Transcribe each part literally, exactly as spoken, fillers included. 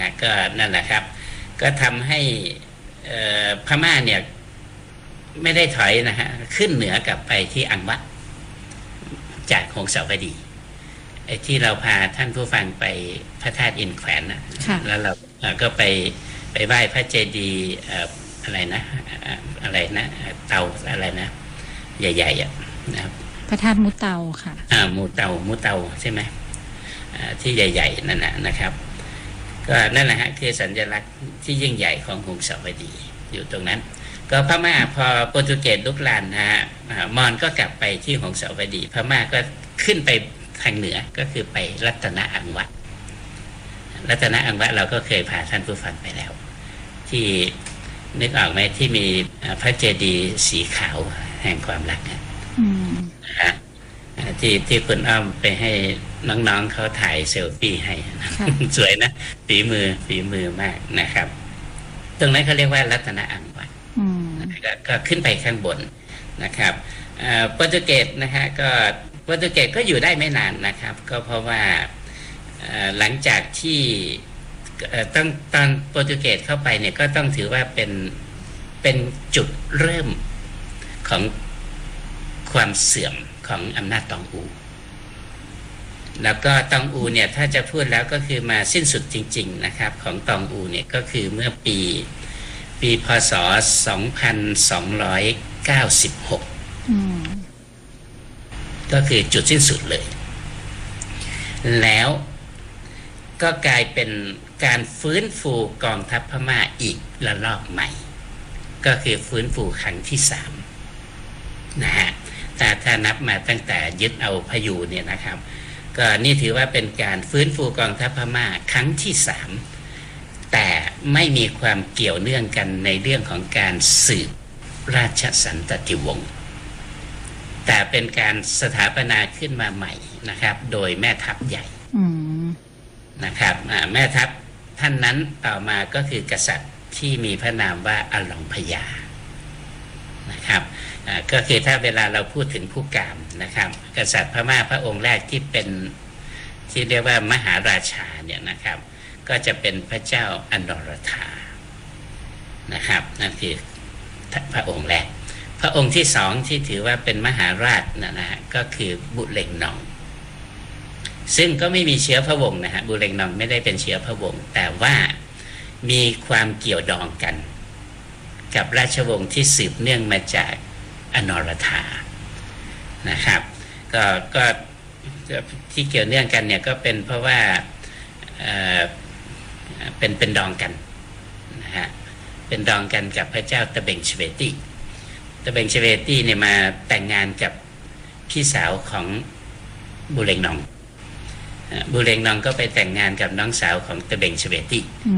ฮะก็นั่นแหละครับก็ทำให้พม่าเนี่ยไม่ได้ถอยนะฮะขึ้นเหนือกลับไปที่อังวะจากหงสาวดีไอ้ที่เราพาท่านผู้ฟังไปพระธาตุอินแขวนนะแล้วเราก็ไปไปไหว้พระเจดีย์อะไรนะอะไรนะเตาอะไรนะใหญ่ๆอ่ะนะครับพระธาตุมุเตาค่ะอ่ามุเตามุเตาใช่ไหมอ่าที่ใหญ่ๆนั่นนะนะครับก็นั่นแหละฮะคือสัญลักษณ์ที่ยิ่งใหญ่ของหงสาวดีอยู่ตรงนั้นก็พม่าพอโปรตุเกสลุกลานนะฮะมอญก็กลับไปที่หงสาวดีพม่าก็ขึ้นไปทางเหนือก็คือไปรัตนอังวะรัตนอังวะเราก็เคยพาท่านผู้ฟังไปแล้วที่นึกออกไหมที่มีพระเจดีย์สีขาวแห่งความรักนะฮะที่ที่คุณอ้อมไปให้น้องๆเขาถ่ายเซลฟี่ให้สวยนะฝีมือฝีมือมากนะครับตรงนั้นเขาเรียกว่ารัตนอังวะก็ขึ้นไปข้างบนนะครับโปรตุเกสนะฮะก็โปรตุเกสก็อยู่ได้ไม่นานนะครับก็เพราะว่าหลังจากที่ต้องตอนโปรตุเกสเข้าไปเนี่ยก็ต้องถือว่าเป็นเป็นจุดเริ่มของความเสื่อมของอำนาจตองอูแล้วก็ตองอูเนี่ยถ้าจะพูดแล้วก็คือมาสิ้นสุดจริงๆนะครับของตองอูเนี่ยก็คือเมื่อปีปีพ.ศ. สองพันสองร้อยเก้าสิบหกก็คือจุดสิ้นสุดเลยแล้วก็กลายเป็นการฟื้นฟูกองทัพพม่าอีกระลอกใหม่ก็คือฟื้นฟูครั้งที่สามนะฮะถ้าถ้านับมาตั้งแต่ยึดเอาพยูเนี่ยนะครับก็นี่ถือว่าเป็นการฟื้นฟูกองทัพพม่าครั้งที่สามแต่ไม่มีความเกี่ยวเนื่องกันในเรื่องของการสืบราชสันตติวงศ์แต่เป็นการสถาปนาขึ้นมาใหม่นะครับโดยแม่ทัพใหญ่นะครับแม่ทัพท่านนั้นต่อมาก็คือกษัตริย์ที่มีพระนามว่าอลองพญานะครับก็คือถ้าเวลาเราพูดถึงผู้กามนะครับกษัตริย์พม่าพระองค์แรกที่เป็นที่เรียกว่ามหาราชาเนี่ยนะครับก็จะเป็นพระเจ้าอนรธานะครับนั่นคือพระองค์แรกพระองค์ที่สองที่ถือว่าเป็นมหาราชนะนะก็คือบุเรงนองซึ่งก็ไม่มีเชื้อพระวงศ์นะฮะบุเรงนองไม่ได้เป็นเชื้อพระวงศ์แต่ว่ามีความเกี่ยวดองกันกับราชวงศ์ที่สืบเนื่องมาจากอนรธานะครับก็ก็ที่เกี่ยวเนื่องกันเนี่ยก็เป็นเพราะว่าเอ่อเป็นเป็นดองกันนะฮะเป็นดองกันกับพระเจ้าตะเบงชเวตีตะเบงชเวตีเนี่ยมาแต่งงานกับพี่สาวของบุเรงนองบุเรงนองก็ไปแต่งงานกับน้องสาวของตะเบงชเวตี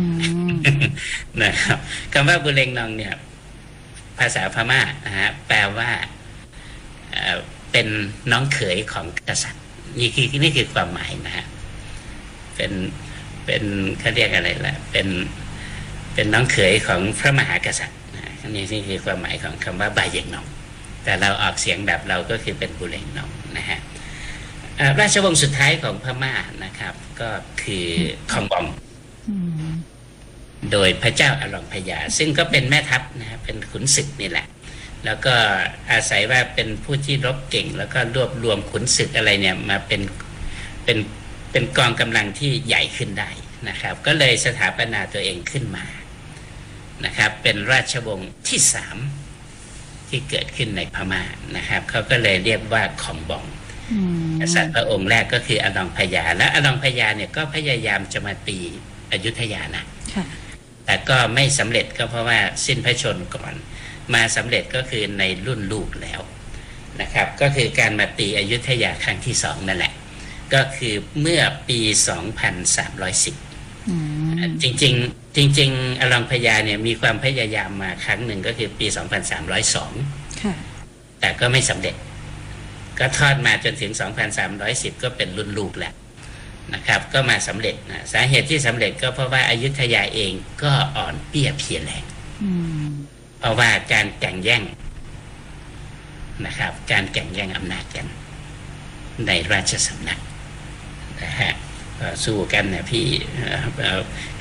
นะครับคำว่าบุเรงนองเนี่ยภาษาพม่านะฮะแปลว่าเป็นน้องเขยของกษัตริย์นี่คือนี่คือความหมายนะฮะเป็นเป็นเขาเรียกอะไรล่ะเป็นเป็นน้องเขยของพระมหากษัตริย์นะนี่นี่คือความหมายของคำว่าบาเยงนองแต่เราออกเสียงแบบเราก็คือเป็นบุเรงนองนะฮะราชวงศ์สุดท้ายของพม่านะครับก็คือคองบองโดยพระเจ้าอลองพญาซึ่งก็เป็นแม่ทัพนะฮะเป็นขุนศึกนี่แหละแล้วก็อาศัยว่าเป็นผู้ที่รบเก่งแล้วก็รวบรวมขุนศึกอะไรเนี่ยมาเป็นเป็นเป็นกองกำลังที่ใหญ่ขึ้นได้นะครับก็เลยสถาปนาตัวเองขึ้นมานะครับเป็นราชวงศ์ที่สามที่เกิดขึ้นในพม่านะครับเขาก็เลยเรียกว่าคองบองกษัตริย์พระองค์แรกก็คืออลองพญาและอลองพญาเนี่ยก็พยายามจะมาตีอยุธยานะแต่ก็ไม่สำเร็จก็เพราะว่าสิ้นพระชนม์ก่อนมาสำเร็จก็คือในรุ่นลูกแล้วนะครับก็คือการมาตีอยุธยาครั้งที่สองนั่นแหละก็คือเมื่อปีสองพันสามร้อยสิบจริงๆจริงๆอลองพญาเนี่ยมีความพยายามมาครั้งหนึ่งก็คือปีสองพันสามร้อยสองแต่ก็ไม่สำเร็จก็ทอดมาจนถึงสองพันสามร้อยสิบก็เป็นรุ่นลูกแล้วนะครับก็มาสำเร็จนะสาเหตุที่สำเร็จก็เพราะว่าอยุธยาเองก็อ่อนเปี้ยเพียแรงเพราะว่าการแข่งแย่งนะครับการแข่งแย่งอำนาจกันในราชสำนักนะฮะสู้กันเนี่ยพี่